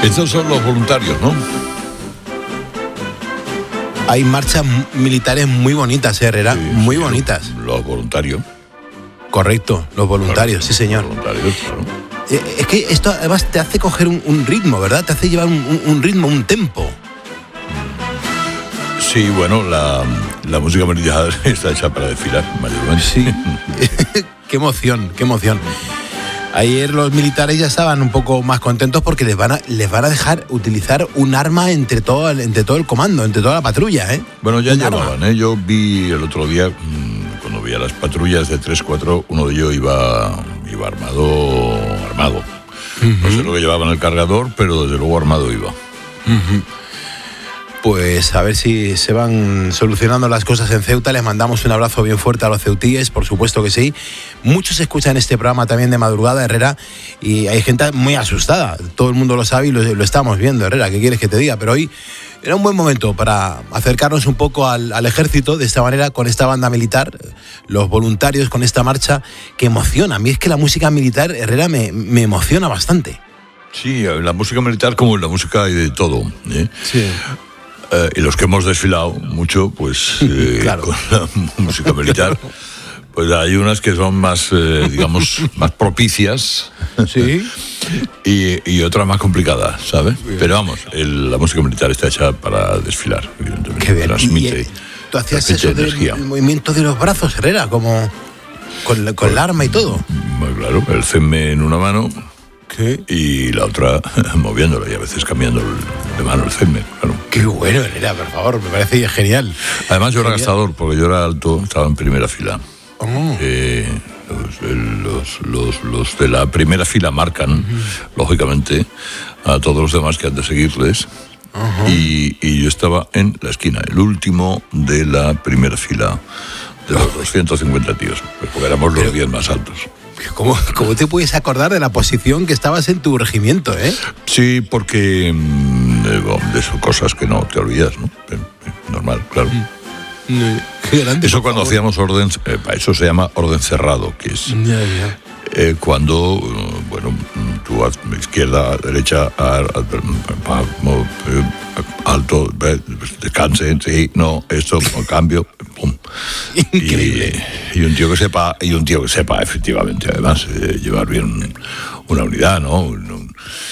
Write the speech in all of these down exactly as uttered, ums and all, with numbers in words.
Estos son los voluntarios, ¿no? Hay marchas militares muy bonitas, Herrera, Sí, muy sí, bonitas. Los, los voluntarios. Correcto, los voluntarios, Claro, sí señor. Los voluntarios, claro. Eh, Es que esto además te hace coger un, un ritmo, ¿verdad? Te hace llevar un, un- un ritmo, un tempo. Sí, bueno, la, la música militar está hecha para desfilar, mayormente. Sí. Qué emoción, qué emoción. Ayer los militares ya estaban un poco más contentos porque les van a, les van a dejar utilizar un arma entre todo, el, entre todo el comando, entre toda la patrulla, ¿eh? Bueno, ya Un arma. llevaban, ¿eh? Yo vi el otro día, mmm, cuando vi a las patrullas de tres cuatro, uno de ellos iba, iba armado, armado. No sé lo que llevaba en el cargador, pero desde luego armado iba. Pues a ver si se van solucionando las cosas en Ceuta. Les mandamos un abrazo bien fuerte a los ceutíes, por supuesto que sí. Muchos escuchan este programa también de madrugada, Herrera, y hay gente muy asustada. Todo el mundo lo sabe y lo, lo estamos viendo, Herrera. ¿Qué quieres que te diga? Pero hoy era un buen momento para acercarnos un poco al, al ejército de esta manera, con esta banda militar, los voluntarios, con esta marcha que emociona. A mí es que la música militar, Herrera, me, me emociona bastante. Sí, la música militar, como en la música hay de todo, ¿eh? Sí. Eh, y los que hemos desfilado mucho, pues eh, Claro. con la música militar, pues hay unas que son más, eh, digamos, más propicias. Sí. y, y otras más complicadas, ¿sabes? Pero vamos, el- la música militar está hecha para desfilar, evidentemente. Qué bien. Transmite, Y, eh, tú hacías transmite eso del energía. el movimiento de los brazos, Herrera, como con, la- con el arma y todo. Muy claro, el C M en una mano ¿Qué? y la otra moviéndolo y a veces cambiando el- de mano el C M, claro. Qué bueno, Herrera, por favor, me parece genial. Además yo era Genial. gastador porque yo era alto, estaba en primera fila. Oh. Eh, los, el- los, los, los de la primera fila marcan, lógicamente, a todos los demás que han de seguirles. y, y yo estaba en la esquina, el último de la primera fila de los doscientos cincuenta tíos, pues porque éramos los Pero- diez más altos. ¿Cómo, ¿Cómo te puedes acordar de la posición que estabas en tu regimiento, eh? Sí, porque mm, de, bueno, de esas cosas que no te olvidas, ¿no? Eh, eh, Normal, claro. Qué grande. Eso por cuando favor. hacíamos orden, eh, eso se llama orden cerrado, que es Ya, ya. eh, cuando, eh, bueno, tú a izquierda, derecha, a- a- a- mo- eh, alto, eh, descanse, sí, no, esto, cambio, pum. Increíble. Y, y un tío que sepa, y un tío que sepa, efectivamente, además, eh, llevar bien una unidad, ¿no? Un- un-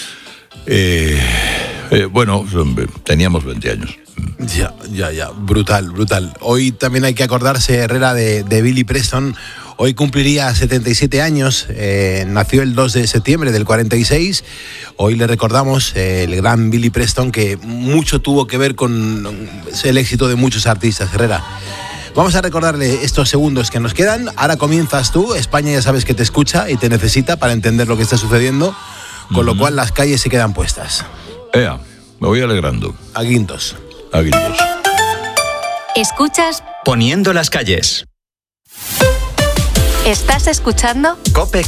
eh, eh, bueno, teníamos veinte años. Ya, ya, ya. Brutal, brutal. Hoy también hay que acordarse, Herrera, de, de Billy Preston. Hoy cumpliría setenta y siete años. Eh, nació el dos de septiembre del cuarenta y seis. Hoy le recordamos eh, el gran Billy Preston, que mucho tuvo que ver con el éxito de muchos artistas, Herrera. Vamos a recordarle estos segundos que nos quedan. Ahora comienzas tú. España ya sabes que te escucha y te necesita para entender lo que está sucediendo. Con lo cual las calles se quedan puestas. Ea, me voy alegrando. A guintos. A guindos. Escuchas, Poniendo las calles. estás escuchando Cope